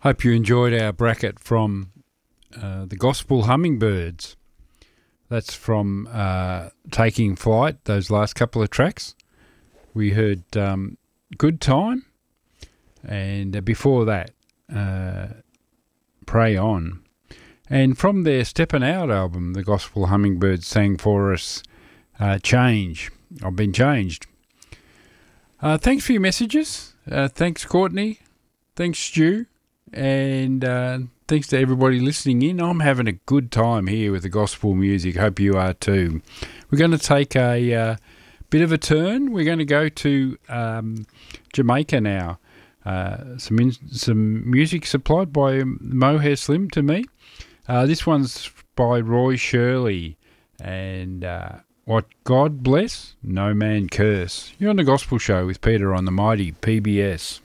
Hope you enjoyed our bracket from the Gospel Hummingbirds. That's from Taking Flight, those last couple of tracks. We heard Good Time, and before that, Pray On. And from their Steppin' Out album, the Gospel Hummingbirds sang for us Change. I've Been Changed. Thanks for your messages. Thanks, Courtney. Thanks, Stu. And thanks to everybody listening in. I'm having a good time here with the gospel music. Hope you are too. We're going to take a bit of a turn. We're going to go to Jamaica now. Some music supplied by Mohair Slim to me. This one's by Roy Shirley. And What God Bless, No Man Curse. You're on the Gospel Show with Peter on the mighty PBS.